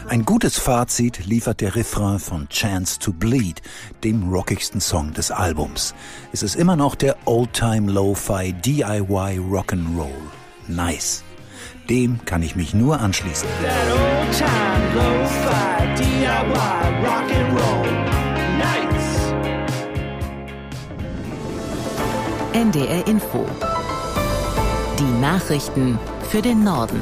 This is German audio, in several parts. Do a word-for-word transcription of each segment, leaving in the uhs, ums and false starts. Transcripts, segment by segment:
Ein gutes Fazit liefert der Refrain von Chance to Bleed, dem rockigsten Song des Albums. Es ist immer noch der Old-Time Lo-Fi D I Y Rock'n'Roll. Nice. Dem kann ich mich nur anschließen. That old-time Lo-Fi D I Y Rock'n'Roll. Nice. N D R Info. Die Nachrichten für den Norden.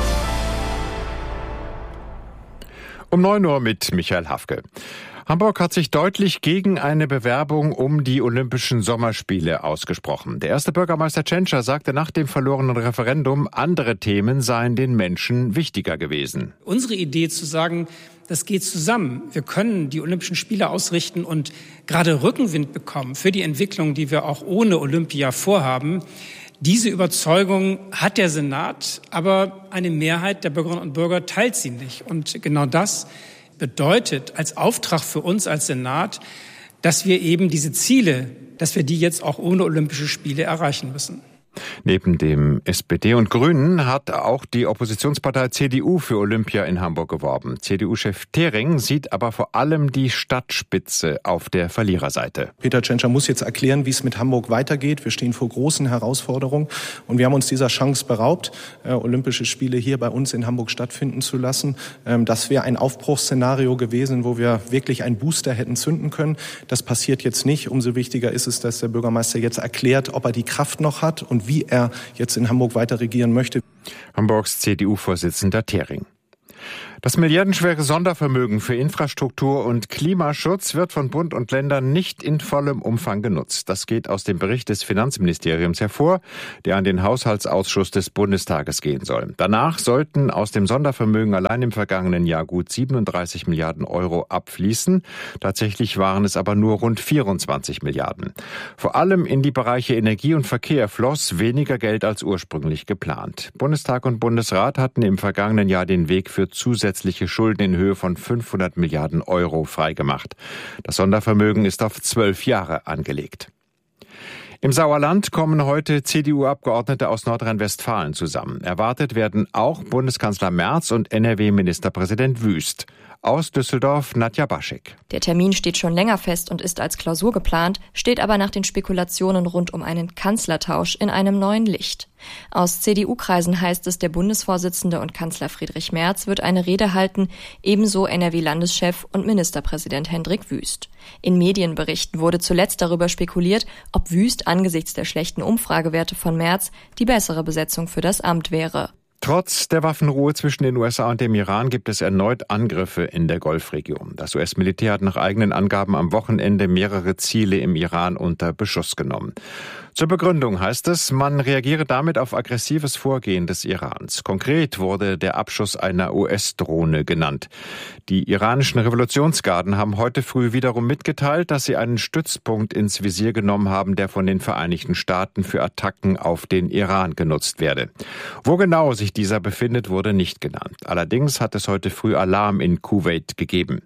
Um neun Uhr mit Michael Hafke. Hamburg hat sich deutlich gegen eine Bewerbung um die Olympischen Sommerspiele ausgesprochen. Der erste Bürgermeister Tschentscher sagte nach dem verlorenen Referendum, andere Themen seien den Menschen wichtiger gewesen. Unsere Idee zu sagen, das geht zusammen. Wir können die Olympischen Spiele ausrichten und gerade Rückenwind bekommen für die Entwicklung, die wir auch ohne Olympia vorhaben. Diese Überzeugung hat der Senat, aber eine Mehrheit der Bürgerinnen und Bürger teilt sie nicht. Und genau das bedeutet als Auftrag für uns als Senat, dass wir eben diese Ziele, dass wir die jetzt auch ohne Olympische Spiele erreichen müssen. Neben dem S P D und Grünen hat auch die Oppositionspartei C D U für Olympia in Hamburg geworben. C D U-Chef Thering sieht aber vor allem die Stadtspitze auf der Verliererseite. Peter Tschentscher muss jetzt erklären, wie es mit Hamburg weitergeht. Wir stehen vor großen Herausforderungen und wir haben uns dieser Chance beraubt, äh, Olympische Spiele hier bei uns in Hamburg stattfinden zu lassen. Ähm, das wäre ein Aufbruchsszenario gewesen, wo wir wirklich einen Booster hätten zünden können. Das passiert jetzt nicht. Umso wichtiger ist es, dass der Bürgermeister jetzt erklärt, ob er die Kraft noch hat und wie er jetzt in Hamburg weiter regieren möchte. Hamburgs C D U-Vorsitzender Thering. Das milliardenschwere Sondervermögen für Infrastruktur und Klimaschutz wird von Bund und Ländern nicht in vollem Umfang genutzt. Das geht aus dem Bericht des Finanzministeriums hervor, der an den Haushaltsausschuss des Bundestages gehen soll. Danach sollten aus dem Sondervermögen allein im vergangenen Jahr gut siebenunddreißig Milliarden Euro abfließen. Tatsächlich waren es aber nur rund vierundzwanzig Milliarden. Vor allem in die Bereiche Energie und Verkehr floss weniger Geld als ursprünglich geplant. Bundestag und Bundesrat hatten im vergangenen Jahr den Weg für zusätzliche Schulden in Höhe von fünfhundert Milliarden Euro freigemacht. Das Sondervermögen ist auf zwölf Jahre angelegt. Im Sauerland kommen heute C D U-Abgeordnete aus Nordrhein-Westfalen zusammen. Erwartet werden auch Bundeskanzler Merz und N R W-Ministerpräsident Wüst. Aus Düsseldorf Nadja Baschek. Der Termin steht schon länger fest und ist als Klausur geplant, steht aber nach den Spekulationen rund um einen Kanzlertausch in einem neuen Licht. Aus C D U-Kreisen heißt es, der Bundesvorsitzende und Kanzler Friedrich Merz wird eine Rede halten, ebenso N R W-Landeschef und Ministerpräsident Hendrik Wüst. In Medienberichten wurde zuletzt darüber spekuliert, ob Wüst angesichts der schlechten Umfragewerte von Merz die bessere Besetzung für das Amt wäre. Trotz der Waffenruhe zwischen den U S A und dem Iran gibt es erneut Angriffe in der Golfregion. Das U S-Militär hat nach eigenen Angaben am Wochenende mehrere Ziele im Iran unter Beschuss genommen. Zur Begründung heißt es, man reagiere damit auf aggressives Vorgehen des Irans. Konkret wurde der Abschuss einer U S-Drohne genannt. Die iranischen Revolutionsgarden haben heute früh wiederum mitgeteilt, dass sie einen Stützpunkt ins Visier genommen haben, der von den Vereinigten Staaten für Attacken auf den Iran genutzt werde. Wo genau sich dieser befindet, wurde nicht genannt. Allerdings hat es heute früh Alarm in Kuwait gegeben.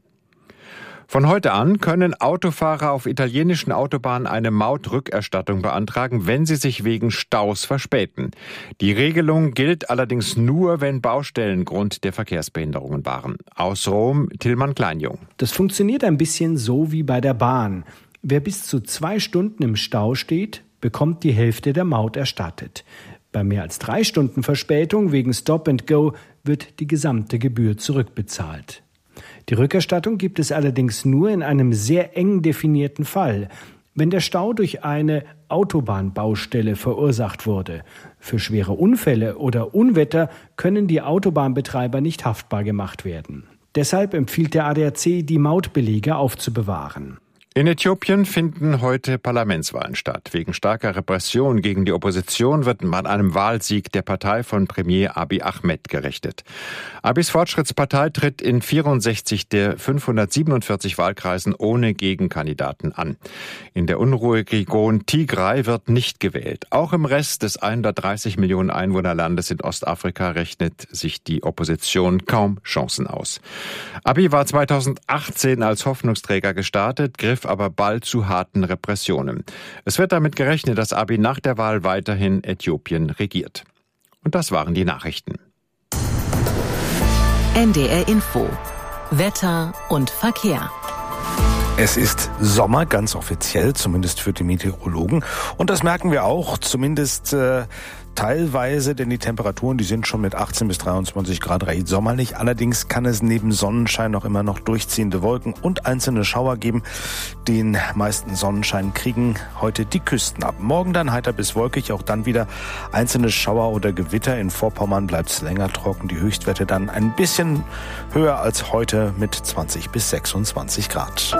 Von heute an können Autofahrer auf italienischen Autobahnen eine Mautrückerstattung beantragen, wenn sie sich wegen Staus verspäten. Die Regelung gilt allerdings nur, wenn Baustellen Grund der Verkehrsbehinderungen waren. Aus Rom, Tillmann Kleinjung. Das funktioniert ein bisschen so wie bei der Bahn. Wer bis zu zwei Stunden im Stau steht, bekommt die Hälfte der Maut erstattet. Bei mehr als drei Stunden Verspätung wegen Stop and Go wird die gesamte Gebühr zurückbezahlt. Die Rückerstattung gibt es allerdings nur in einem sehr eng definierten Fall, wenn der Stau durch eine Autobahnbaustelle verursacht wurde. Für schwere Unfälle oder Unwetter können die Autobahnbetreiber nicht haftbar gemacht werden. Deshalb empfiehlt der A D A C, die Mautbelege aufzubewahren. In Äthiopien finden heute Parlamentswahlen statt. Wegen starker Repression gegen die Opposition wird an einem Wahlsieg der Partei von Premier Abiy Ahmed gerechnet. Abiy's Fortschrittspartei tritt in vierundsechzig der fünfhundertsiebenundvierzig Wahlkreisen ohne Gegenkandidaten an. In der Unruheregion Tigray wird nicht gewählt. Auch im Rest des hundertdreißig Millionen Einwohnerlandes in Ostafrika rechnet sich die Opposition kaum Chancen aus. Abiy war zweitausendachtzehn als Hoffnungsträger gestartet, griff aber bald zu harten Repressionen. Es wird damit gerechnet, dass Abiy nach der Wahl weiterhin Äthiopien regiert. Und das waren die Nachrichten. N D R Info. Wetter und Verkehr. Es ist Sommer, ganz offiziell, zumindest für die Meteorologen. Und das merken wir auch, zumindest äh, teilweise, denn die Temperaturen, die sind schon mit achtzehn bis dreiundzwanzig Grad recht sommerlich. Allerdings kann es neben Sonnenschein auch immer noch durchziehende Wolken und einzelne Schauer geben. Den meisten Sonnenschein kriegen heute die Küsten ab. Morgen dann heiter bis wolkig, auch dann wieder einzelne Schauer oder Gewitter. In Vorpommern bleibt es länger trocken. Die Höchstwerte dann ein bisschen höher als heute mit zwanzig bis sechsundzwanzig Grad.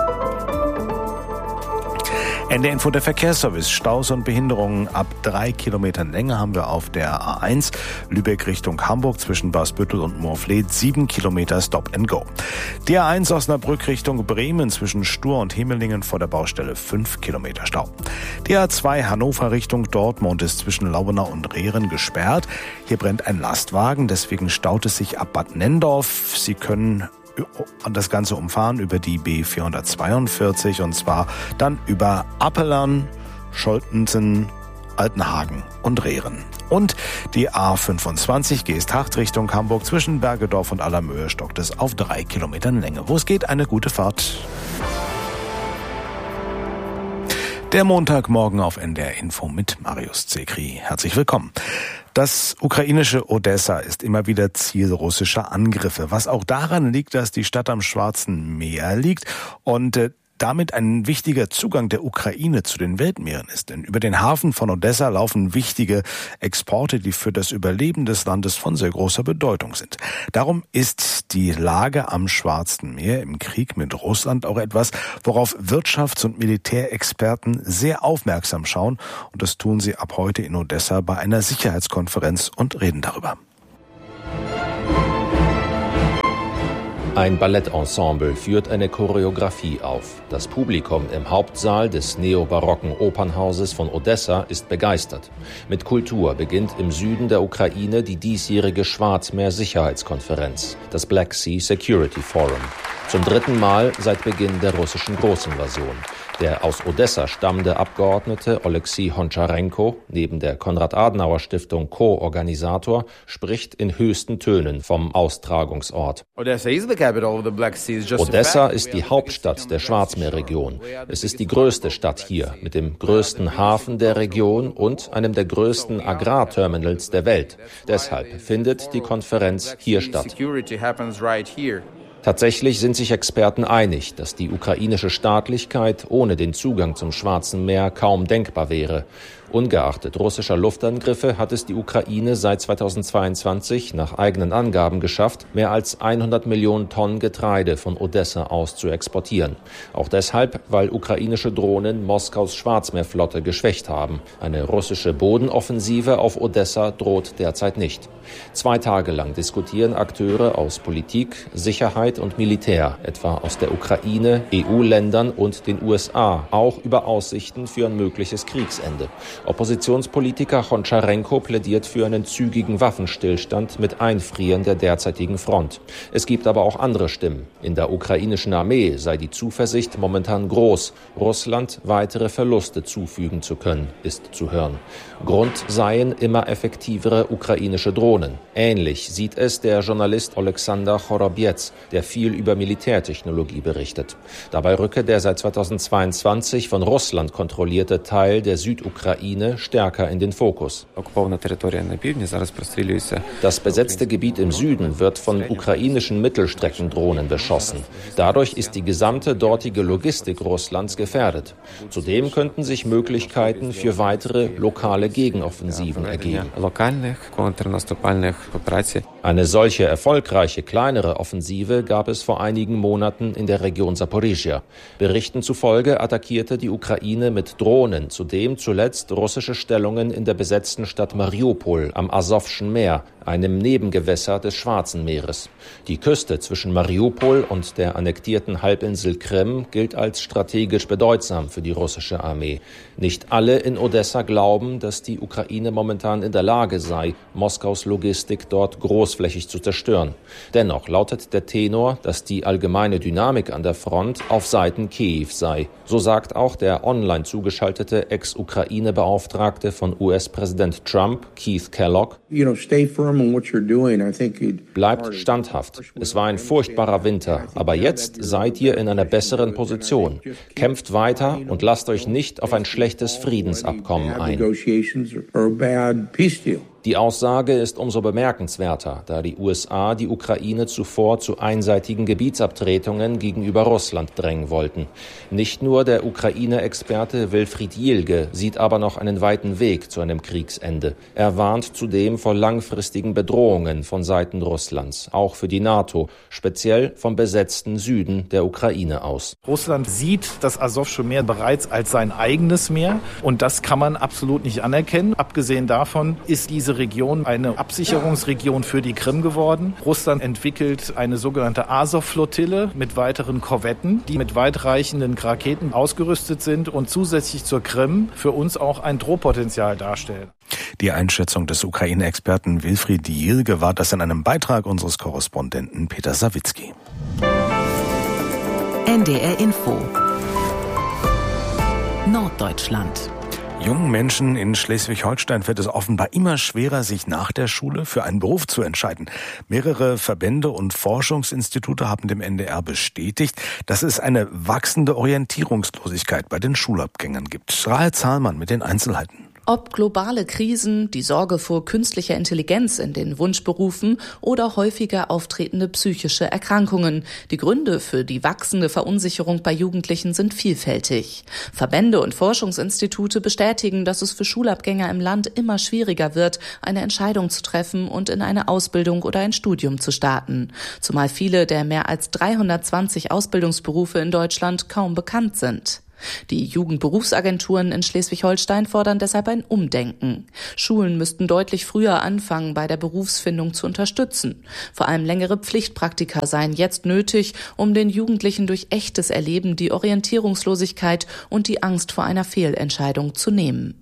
N D R Info, der Verkehrsservice. Staus und Behinderungen ab drei Kilometern Länge haben wir auf der A eins Lübeck Richtung Hamburg zwischen Basbüttel und Moorfleet. Sieben Kilometer Stop and Go. Die A eins Osnabrück Richtung Bremen zwischen Stur und Hemelingen vor der Baustelle. Fünf Kilometer Stau. Die A zwei Hannover Richtung Dortmund ist zwischen Laubenau und Rehren gesperrt. Hier brennt ein Lastwagen, deswegen staut es sich ab Bad Nendorf. Sie können das Ganze umfahren über die B vierhundertzweiundvierzig und zwar dann über Appelern, Scholtensen, Altenhagen und Rehren. Und die A fünfundzwanzig Geesthacht Richtung Hamburg zwischen Bergedorf und Allermöhe stockt es auf drei Kilometern Länge. Wo es geht, eine gute Fahrt. Der Montagmorgen auf N D R Info mit Marius Zekri. Herzlich willkommen. Das ukrainische Odessa ist immer wieder Ziel russischer Angriffe, was auch daran liegt, dass die Stadt am Schwarzen Meer liegt und äh, damit ein wichtiger Zugang der Ukraine zu den Weltmeeren ist. Denn über den Hafen von Odessa laufen wichtige Exporte, die für das Überleben des Landes von sehr großer Bedeutung sind. Darum ist die Lage am Schwarzen Meer im Krieg mit Russland auch etwas, worauf Wirtschafts- und Militärexperten sehr aufmerksam schauen. Und das tun sie ab heute in Odessa bei einer Sicherheitskonferenz und reden darüber. Ein Ballettensemble führt eine Choreografie auf. Das Publikum im Hauptsaal des neobarocken Opernhauses von Odessa ist begeistert. Mit Kultur beginnt im Süden der Ukraine die diesjährige Schwarzmeer-Sicherheitskonferenz, das Black Sea Security Forum. Zum dritten Mal seit Beginn der russischen Großinvasion. Der aus Odessa stammende Abgeordnete Oleksiy Honcharenko, neben der Konrad-Adenauer-Stiftung Co-Organisator, spricht in höchsten Tönen vom Austragungsort. Odessa ist die Hauptstadt der Schwarzmeerregion. Es ist die größte Stadt hier, mit dem größten Hafen der Region und einem der größten Agrarterminals der Welt. Deshalb findet die Konferenz hier statt. Tatsächlich sind sich Experten einig, dass die ukrainische Staatlichkeit ohne den Zugang zum Schwarzen Meer kaum denkbar wäre. Ungeachtet russischer Luftangriffe hat es die Ukraine seit zweitausendzweiundzwanzig nach eigenen Angaben geschafft, mehr als hundert Millionen Tonnen Getreide von Odessa aus zu exportieren. Auch deshalb, weil ukrainische Drohnen Moskaus Schwarzmeerflotte geschwächt haben. Eine russische Bodenoffensive auf Odessa droht derzeit nicht. Zwei Tage lang diskutieren Akteure aus Politik, Sicherheit und Militär, etwa aus der Ukraine, E U-Ländern und den U S A, auch über Aussichten für ein mögliches Kriegsende. Oppositionspolitiker Honcharenko plädiert für einen zügigen Waffenstillstand mit Einfrieren der derzeitigen Front. Es gibt aber auch andere Stimmen. In der ukrainischen Armee sei die Zuversicht momentan groß, Russland weitere Verluste zufügen zu können, ist zu hören. Grund seien immer effektivere ukrainische Drohnen. Ähnlich sieht es der Journalist Alexander Chorobiec, der viel über Militärtechnologie berichtet. Dabei rücke der seit zweitausendzweiundzwanzig von Russland kontrollierte Teil der Südukraine stärker in den Fokus. Das besetzte Gebiet im Süden wird von ukrainischen Mittelstreckendrohnen beschossen. Dadurch ist die gesamte dortige Logistik Russlands gefährdet. Zudem könnten sich Möglichkeiten für weitere lokale Gegenoffensiven ergeben. Eine solche erfolgreiche kleinere Offensive gab es vor einigen Monaten in der Region Saporizhia. Berichten zufolge attackierte die Ukraine mit Drohnen zudem zuletzt russische Stellungen in der besetzten Stadt Mariupol am Asowschen Meer, einem Nebengewässer des Schwarzen Meeres. Die Küste zwischen Mariupol und der annektierten Halbinsel Krim gilt als strategisch bedeutsam für die russische Armee. Nicht alle in Odessa glauben, dass die Ukraine momentan in der Lage sei, Moskaus Logistik dort großflächig zu zerstören. Dennoch lautet der Tenor, dass die allgemeine Dynamik an der Front auf Seiten Kiew sei. So sagt auch der online zugeschaltete Ex-Ukraine-Beauftragte von U S-Präsident Trump, Keith Kellogg. You know, stay firm Bleibt standhaft. Es war ein furchtbarer Winter, aber jetzt seid ihr in einer besseren Position. Kämpft weiter und lasst euch nicht auf ein schlechtes Friedensabkommen ein. Die Aussage ist umso bemerkenswerter, da die U S A die Ukraine zuvor zu einseitigen Gebietsabtretungen gegenüber Russland drängen wollten. Nicht nur der Ukraine-Experte Wilfried Jilge sieht aber noch einen weiten Weg zu einem Kriegsende. Er warnt zudem vor langfristigen Bedrohungen von Seiten Russlands, auch für die NATO, speziell vom besetzten Süden der Ukraine aus. Russland sieht das Asowsche Meer bereits als sein eigenes Meer und das kann man absolut nicht anerkennen. Abgesehen davon ist diese Region eine Absicherungsregion für die Krim geworden. Russland entwickelt eine sogenannte Asow-Flottille mit weiteren Korvetten, die mit weitreichenden Raketen ausgerüstet sind und zusätzlich zur Krim für uns auch ein Drohpotenzial darstellen. Die Einschätzung des Ukraine-Experten Wilfried Jilge war das in einem Beitrag unseres Korrespondenten Peter Sawicki. N D R Info Norddeutschland. Jungen Menschen in Schleswig-Holstein fällt es offenbar immer schwerer, sich nach der Schule für einen Beruf zu entscheiden. Mehrere Verbände und Forschungsinstitute haben dem N D R bestätigt, dass es eine wachsende Orientierungslosigkeit bei den Schulabgängern gibt. Rahel Zahlmann mit den Einzelheiten. Ob globale Krisen, die Sorge vor künstlicher Intelligenz in den Wunschberufen oder häufiger auftretende psychische Erkrankungen. Die Gründe für die wachsende Verunsicherung bei Jugendlichen sind vielfältig. Verbände und Forschungsinstitute bestätigen, dass es für Schulabgänger im Land immer schwieriger wird, eine Entscheidung zu treffen und in eine Ausbildung oder ein Studium zu starten. Zumal viele der mehr als dreihundertzwanzig Ausbildungsberufe in Deutschland kaum bekannt sind. Die Jugendberufsagenturen in Schleswig-Holstein fordern deshalb ein Umdenken. Schulen müssten deutlich früher anfangen, bei der Berufsfindung zu unterstützen. Vor allem längere Pflichtpraktika seien jetzt nötig, um den Jugendlichen durch echtes Erleben die Orientierungslosigkeit und die Angst vor einer Fehlentscheidung zu nehmen.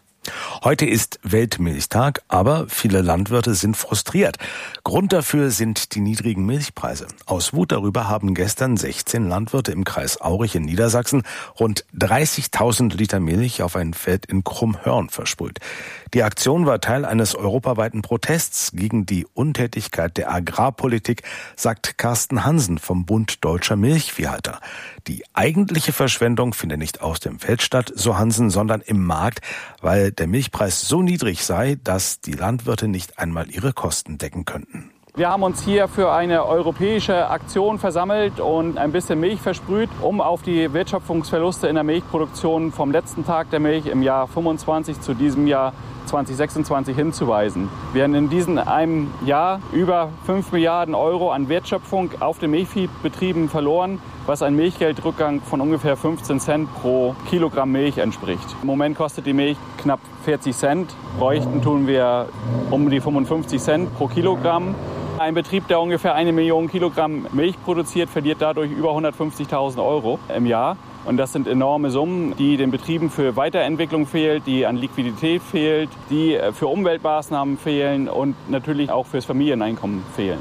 Heute ist Weltmilchtag, aber viele Landwirte sind frustriert. Grund dafür sind die niedrigen Milchpreise. Aus Wut darüber haben gestern sechzehn Landwirte im Kreis Aurich in Niedersachsen rund dreißigtausend Liter Milch auf ein Feld in Krummhörn versprüht. Die Aktion war Teil eines europaweiten Protests gegen die Untätigkeit der Agrarpolitik, sagt Carsten Hansen vom Bund Deutscher Milchviehhalter. Die eigentliche Verschwendung finde nicht aus dem Feld statt, so Hansen, sondern im Markt, weil der Milchpreis so niedrig sei, dass die Landwirte nicht einmal ihre Kosten decken könnten. Wir haben uns hier für eine europäische Aktion versammelt und ein bisschen Milch versprüht, um auf die Wertschöpfungsverluste in der Milchproduktion vom letzten Tag der Milch im Jahr fünfundzwanzig zu diesem Jahr zwanzig sechsundzwanzig hinzuweisen. Wir haben in diesem einem Jahr über fünf Milliarden Euro an Wertschöpfung auf den Milchviehbetrieben verloren, was ein Milchgeldrückgang von ungefähr fünfzehn Cent pro Kilogramm Milch entspricht. Im Moment kostet die Milch knapp vierzig Cent. Bräuchten tun wir um die fünfundfünfzig Cent pro Kilogramm. Ein Betrieb, der ungefähr eine Million Kilogramm Milch produziert, verliert dadurch über hundertfünfzigtausend Euro im Jahr. Und das sind enorme Summen, die den Betrieben für Weiterentwicklung fehlt, die an Liquidität fehlt, die für Umweltmaßnahmen fehlen und natürlich auch fürs Familieneinkommen fehlen.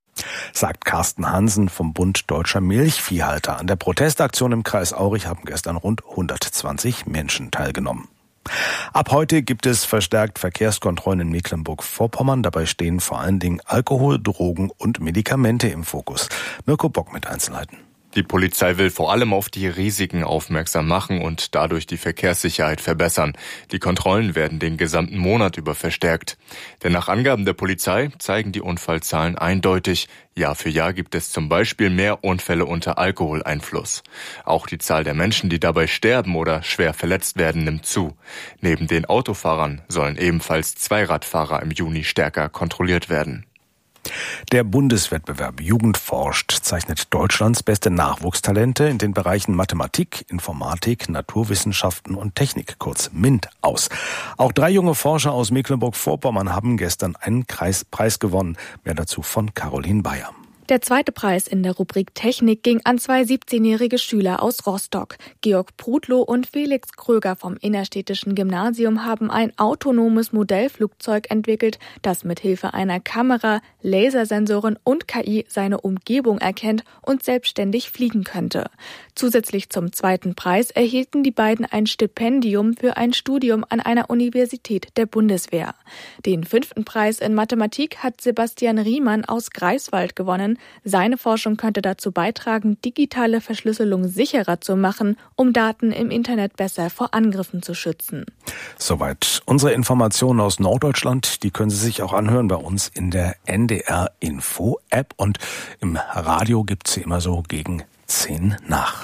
Sagt Carsten Hansen vom Bund Deutscher Milchviehhalter. An der Protestaktion im Kreis Aurich haben gestern rund hundertzwanzig Menschen teilgenommen. Ab heute gibt es verstärkt Verkehrskontrollen in Mecklenburg-Vorpommern. Dabei stehen vor allen Dingen Alkohol, Drogen und Medikamente im Fokus. Mirko Bock mit Einzelheiten. Die Polizei will vor allem auf die Risiken aufmerksam machen und dadurch die Verkehrssicherheit verbessern. Die Kontrollen werden den gesamten Monat über verstärkt. Denn nach Angaben der Polizei zeigen die Unfallzahlen eindeutig. Jahr für Jahr gibt es zum Beispiel mehr Unfälle unter Alkoholeinfluss. Auch die Zahl der Menschen, die dabei sterben oder schwer verletzt werden, nimmt zu. Neben den Autofahrern sollen ebenfalls Zweiradfahrer im Juni stärker kontrolliert werden. Der Bundeswettbewerb Jugend forscht zeichnet Deutschlands beste Nachwuchstalente in den Bereichen Mathematik, Informatik, Naturwissenschaften und Technik, kurz MINT, aus. Auch drei junge Forscher aus Mecklenburg-Vorpommern haben gestern einen Preis gewonnen. Mehr dazu von Caroline Bayer. Der zweite Preis in der Rubrik Technik ging an zwei siebzehnjährige Schüler aus Rostock. Georg Prudlow und Felix Kröger vom Innerstädtischen Gymnasium haben ein autonomes Modellflugzeug entwickelt, das mit Hilfe einer Kamera, Lasersensoren und K I seine Umgebung erkennt und selbstständig fliegen könnte. Zusätzlich zum zweiten Preis erhielten die beiden ein Stipendium für ein Studium an einer Universität der Bundeswehr. Den fünften Preis in Mathematik hat Sebastian Riemann aus Greifswald gewonnen. Seine Forschung könnte dazu beitragen, digitale Verschlüsselung sicherer zu machen, um Daten im Internet besser vor Angriffen zu schützen. Soweit unsere Informationen aus Norddeutschland. Die können Sie sich auch anhören bei uns in der N D R Info App und im Radio gibt's sie immer so gegen zehn nach.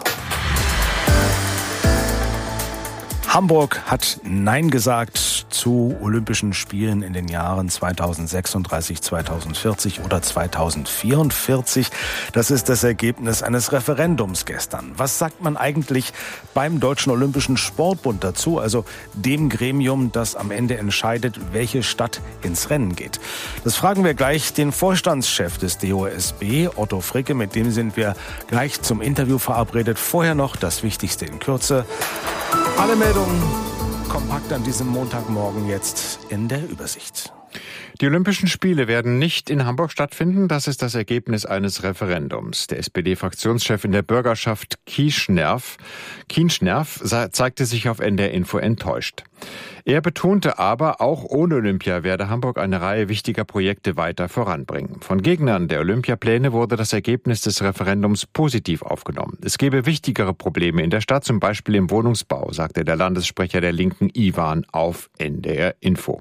Hamburg hat Nein gesagt zu Olympischen Spielen in den Jahren zweitausendsechsunddreißig, zweitausendvierzig oder zweitausendvierundvierzig. Das ist das Ergebnis eines Referendums gestern. Was sagt man eigentlich beim Deutschen Olympischen Sportbund dazu, also dem Gremium, das am Ende entscheidet, welche Stadt ins Rennen geht? Das fragen wir gleich den Vorstandschef des D O S B, Otto Fricke, mit dem sind wir gleich zum Interview verabredet. Vorher noch das Wichtigste in Kürze. Alle Meldungen kompakt an diesem Montagmorgen jetzt in der Übersicht. Die Olympischen Spiele werden nicht in Hamburg stattfinden. Das ist das Ergebnis eines Referendums. Der S P D-Fraktionschef in der Bürgerschaft Kienschnerf, Kienschnerf zeigte sich auf N D R Info enttäuscht. Er betonte aber, auch ohne Olympia werde Hamburg eine Reihe wichtiger Projekte weiter voranbringen. Von Gegnern der Olympiapläne wurde das Ergebnis des Referendums positiv aufgenommen. Es gebe wichtigere Probleme in der Stadt, zum Beispiel im Wohnungsbau, sagte der Landessprecher der Linken Iwan auf N D R Info.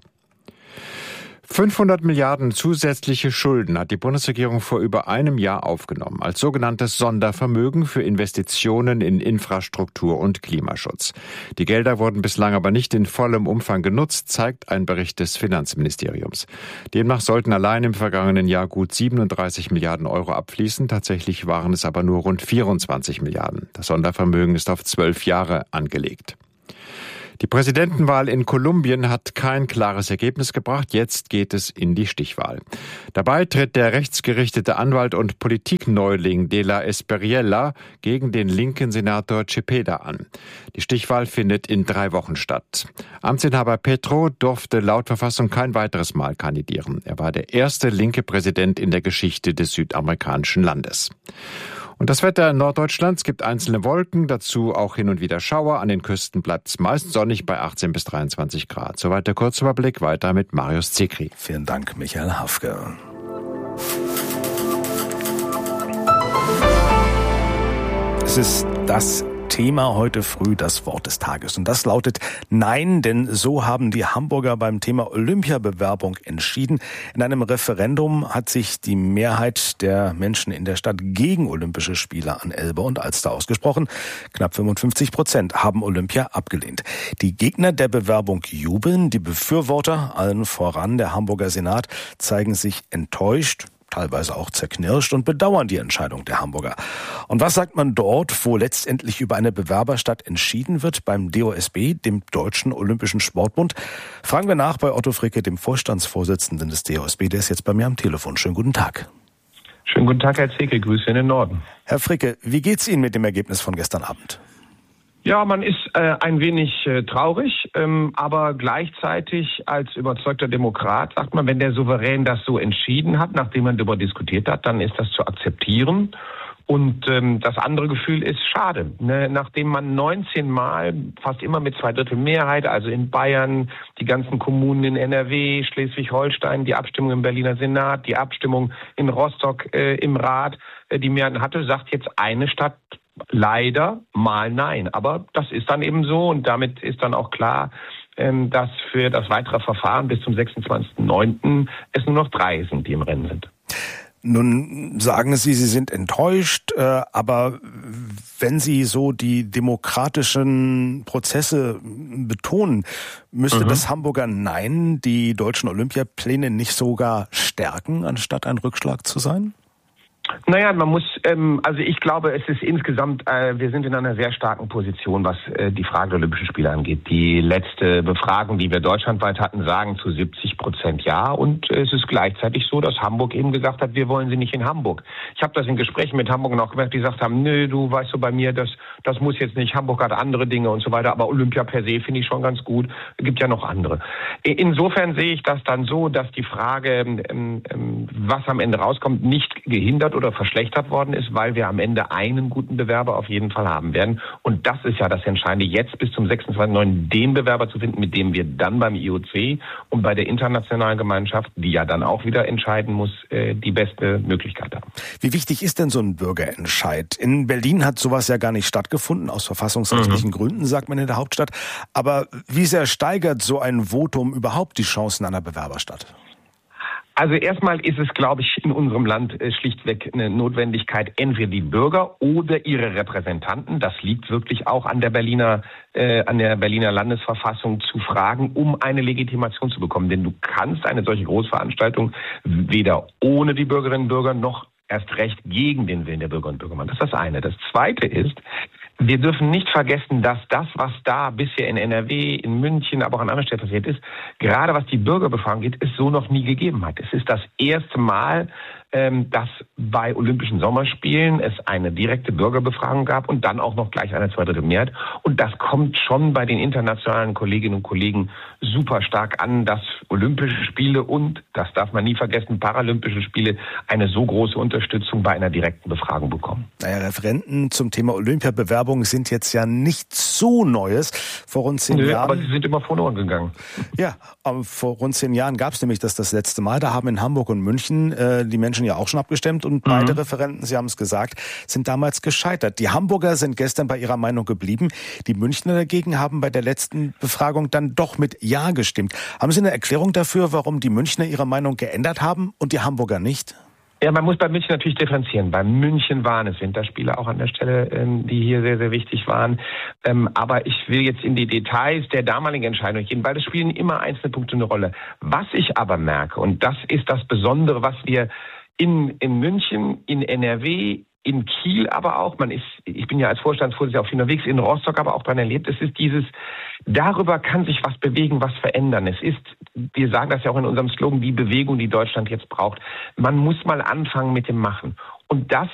fünfhundert Milliarden zusätzliche Schulden hat die Bundesregierung vor über einem Jahr aufgenommen, als sogenanntes Sondervermögen für Investitionen in Infrastruktur und Klimaschutz. Die Gelder wurden bislang aber nicht in vollem Umfang genutzt, zeigt ein Bericht des Finanzministeriums. Demnach sollten allein im vergangenen Jahr gut siebenunddreißig Milliarden Euro abfließen, tatsächlich waren es aber nur rund vierundzwanzig Milliarden. Das Sondervermögen ist auf zwölf Jahre angelegt. Die Präsidentenwahl in Kolumbien hat kein klares Ergebnis gebracht. Jetzt geht es in die Stichwahl. Dabei tritt der rechtsgerichtete Anwalt und Politikneuling De La Espriella gegen den linken Senator Cepeda an. Die Stichwahl findet in drei Wochen statt. Amtsinhaber Petro durfte laut Verfassung kein weiteres Mal kandidieren. Er war der erste linke Präsident in der Geschichte des südamerikanischen Landes. Und das Wetter in Norddeutschland, es gibt einzelne Wolken, dazu auch hin und wieder Schauer. An den Küsten bleibt es meist sonnig bei achtzehn bis dreiundzwanzig Grad. Soweit der Kurzüberblick, weiter mit Marius Zekri. Vielen Dank, Michael Hafke. Es ist das Thema heute früh, das Wort des Tages. Und das lautet Nein, denn so haben die Hamburger beim Thema Olympiabewerbung entschieden. In einem Referendum hat sich die Mehrheit der Menschen in der Stadt gegen Olympische Spiele an Elbe und Alster ausgesprochen. Knapp fünfundfünfzig Prozent haben Olympia abgelehnt. Die Gegner der Bewerbung jubeln, die Befürworter, allen voran der Hamburger Senat, zeigen sich enttäuscht, teilweise auch zerknirscht und bedauern die Entscheidung der Hamburger. Und was sagt man dort, wo letztendlich über eine Bewerberstadt entschieden wird, beim D O S B, dem Deutschen Olympischen Sportbund? Fragen wir nach bei Otto Fricke, dem Vorstandsvorsitzenden des D O S B. Der ist jetzt bei mir am Telefon. Schönen guten Tag. Schönen guten Tag, Herr Zeke. Grüße in den Norden. Herr Fricke, wie geht's Ihnen mit dem Ergebnis von gestern Abend? Ja, man ist äh, ein wenig äh, traurig, ähm, aber gleichzeitig als überzeugter Demokrat sagt man, wenn der Souverän das so entschieden hat, nachdem man darüber diskutiert hat, dann ist das zu akzeptieren. Und ähm, das andere Gefühl ist schade, ne? Nachdem man neunzehn Mal, fast immer mit zwei Drittel Mehrheit, also in Bayern, die ganzen Kommunen in N R W, Schleswig-Holstein, die Abstimmung im Berliner Senat, die Abstimmung in Rostock äh, im Rat, äh, die Mehrheit hatte, sagt jetzt eine Stadt leider mal nein. Aber das ist dann eben so und damit ist dann auch klar, ähm, dass für das weitere Verfahren bis zum sechsundzwanzigsten neunten es nur noch drei sind, die im Rennen sind. Nun sagen Sie, Sie sind enttäuscht, äh, aber wenn Sie so die demokratischen Prozesse betonen, müsste mhm. das Hamburger Nein die deutschen Olympiapläne nicht sogar stärken, anstatt ein Rückschlag zu sein? Naja, man muss, ähm, also ich glaube, es ist insgesamt, äh, wir sind in einer sehr starken Position, was äh, die Frage der Olympischen Spiele angeht. Die letzte Befragung, die wir deutschlandweit hatten, sagen zu siebzig Prozent ja. Und äh, es ist gleichzeitig so, dass Hamburg eben gesagt hat, wir wollen sie nicht in Hamburg. Ich habe das in Gesprächen mit Hamburgern auch gemerkt, die gesagt haben, nö, du weißt so bei mir, das, das muss jetzt nicht, Hamburg hat andere Dinge und so weiter, aber Olympia per se finde ich schon ganz gut. Es gibt ja noch andere. Insofern sehe ich das dann so, dass die Frage, ähm, ähm, was am Ende rauskommt, nicht gehindert verbessert oder verschlechtert worden ist, weil wir am Ende einen guten Bewerber auf jeden Fall haben werden. Und das ist ja das Entscheidende, jetzt bis zum sechsundzwanzigsten neunten den Bewerber zu finden, mit dem wir dann beim I O C und bei der internationalen Gemeinschaft, die ja dann auch wieder entscheiden muss, die beste Möglichkeit haben. Wie wichtig ist denn so ein Bürgerentscheid? In Berlin hat sowas ja gar nicht stattgefunden, aus verfassungsrechtlichen mhm. Gründen, sagt man in der Hauptstadt. Aber wie sehr steigert so ein Votum überhaupt die Chancen einer Bewerberstadt? Also erstmal ist es, glaube ich, in unserem Land schlichtweg eine Notwendigkeit, entweder die Bürger oder ihre Repräsentanten, das liegt wirklich auch an der Berliner, äh, an der Berliner Landesverfassung, zu fragen, um eine Legitimation zu bekommen. Denn du kannst eine solche Großveranstaltung weder ohne die Bürgerinnen und Bürger noch erst recht gegen den Willen der Bürgerinnen und Bürger machen. Das ist das eine. Das zweite ist, wir dürfen nicht vergessen, dass das, was da bisher in N R W, in München, aber auch an anderen Stellen passiert ist, gerade was die Bürgerbefragung geht, es so noch nie gegeben hat. Es ist das erste Mal, ähm, dass bei Olympischen Sommerspielen es eine direkte Bürgerbefragung gab und dann auch noch gleich eine zweite Mehrheit. Und das kommt schon bei den internationalen Kolleginnen und Kollegen super stark an, dass Olympische Spiele und, das darf man nie vergessen, Paralympische Spiele eine so große Unterstützung bei einer direkten Befragung bekommen. Naja, Referenten zum Thema Olympiabewerbung sind jetzt ja nichts so Neues. Vor rund zehn Nö, Jahren. Aber sie sind immer verloren gegangen. Ja, aber vor rund zehn Jahren gab es nämlich das das letzte Mal. Da haben in Hamburg und München äh, die Menschen ja auch schon abgestimmt und mhm. beide Referenten, Sie haben es gesagt, sind damals gescheitert. Die Hamburger sind gestern bei ihrer Meinung geblieben. Die Münchner dagegen haben bei der letzten Befragung dann doch mit Ja gestimmt. Haben Sie eine Erklärung dafür, warum die Münchner ihre Meinung geändert haben und die Hamburger nicht? Ja, man muss bei München natürlich differenzieren. Bei München waren es Winterspiele auch an der Stelle, die hier sehr, sehr wichtig waren. Aber ich will jetzt in die Details der damaligen Entscheidung gehen, weil es spielen immer einzelne Punkte eine Rolle. Was ich aber merke, und das ist das Besondere, was wir in, in München, in N R W, in Kiel aber auch, man ist, ich bin ja als Vorstandsvorsitzender auch viel unterwegs, in Rostock aber auch dran erlebt, es ist dieses, darüber kann sich was bewegen, was verändern. Es ist, wir sagen das ja auch in unserem Slogan, die Bewegung, die Deutschland jetzt braucht. Man muss mal anfangen mit dem Machen. Und das